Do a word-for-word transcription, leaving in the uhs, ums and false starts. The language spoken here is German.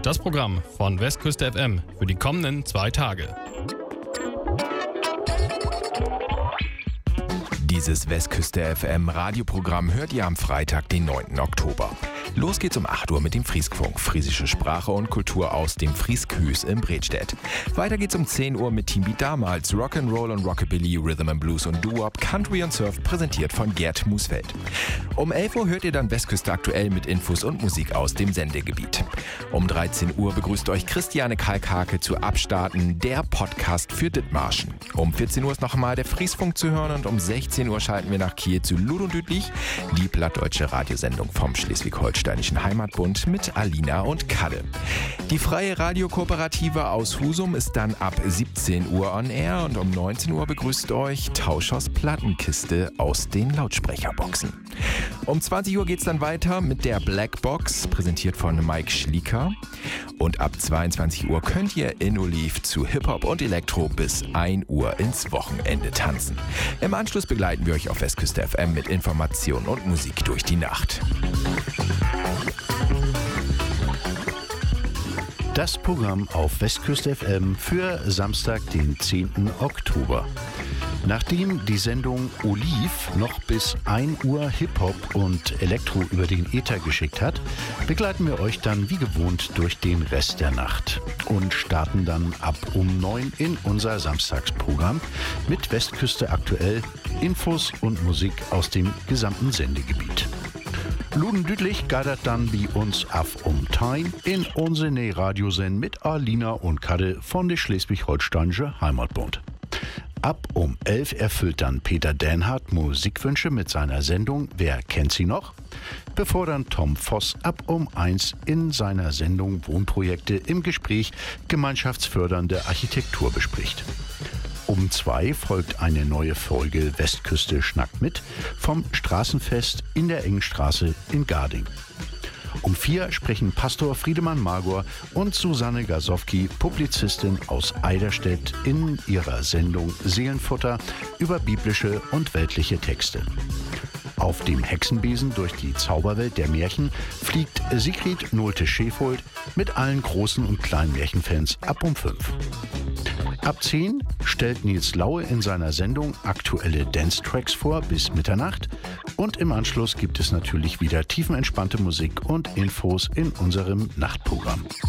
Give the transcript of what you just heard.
Das Programm von Westküste F M für die kommenden zwei Tage. Dieses Westküste F M Radioprogramm hört ihr am Freitag, den neunten Oktober. Los geht's um acht Uhr mit dem Frieskfunk, friesische Sprache und Kultur aus dem Frieskhüs in Bredstedt. Weiter geht's um zehn Uhr mit Team Beat damals, Rock'n'Roll und Rockabilly, Rhythm and Blues und Doo-Wop, Country und Surf, präsentiert von Gerd Musfeld. Um elf Uhr hört ihr dann Westküste aktuell mit Infos und Musik aus dem Sendegebiet. Um dreizehn Uhr begrüßt euch Christiane Kalkhake zu Abstarten, der Podcast für Dithmarschen. Um vierzehn Uhr ist noch einmal der Friesfunk zu hören und um sechzehn Uhr schalten wir nach Kiel zu Lud und Düdlich, die plattdeutsche Radiosendung vom Schleswig-Holsteinischen Heimatbund mit Alina und Kalle. Die freie Radiokooperative aus Husum ist dann ab siebzehn Uhr on air und um neunzehn Uhr begrüßt euch Tauschers Plattenkiste aus den Lautsprecherboxen. Um zwanzig Uhr geht's dann weiter mit der Blackbox, präsentiert von Mike Schlieker. Und ab zweiundzwanzig Uhr könnt ihr in Oliv zu Hip-Hop und Elektro bis ein Uhr ins Wochenende tanzen. Im Anschluss begleiten wir euch auf Westküste F M mit Informationen und Musik durch die Nacht. Das Programm auf Westküste F M für Samstag, den zehnten Oktober. Nachdem die Sendung Oliv noch bis ein Uhr Hip-Hop und Elektro über den Äther geschickt hat, begleiten wir euch dann wie gewohnt durch den Rest der Nacht und starten dann ab um neun in unser Samstagsprogramm mit Westküste aktuell, Infos und Musik aus dem gesamten Sendegebiet. Luden Düdlich geidert dann wie uns auf um Time in unsere Radiosendung mit Alina und Kadde von der Schleswig-Holsteinische Heimatbund. Ab um elf erfüllt dann Peter Dänhardt Musikwünsche mit seiner Sendung Wer kennt sie noch? Bevor dann Tom Voss ab um eins in seiner Sendung Wohnprojekte im Gespräch gemeinschaftsfördernde Architektur bespricht. Um zwei folgt eine neue Folge Westküste schnackt mit vom Straßenfest in der Engenstraße in Garding. Um vier sprechen Pastor Friedemann Magor und Susanne Gasowski, Publizistin aus Eiderstedt, in ihrer Sendung Seelenfutter über biblische und weltliche Texte. Auf dem Hexenbesen durch die Zauberwelt der Märchen fliegt Sigrid Nolte-Schäfold mit allen großen und kleinen Märchenfans ab um fünf. Ab zehn stellt Nils Laue in seiner Sendung aktuelle Dance-Tracks vor bis Mitternacht und im Anschluss gibt es natürlich wieder tiefenentspannte Musik und Infos in unserem Nachtprogramm.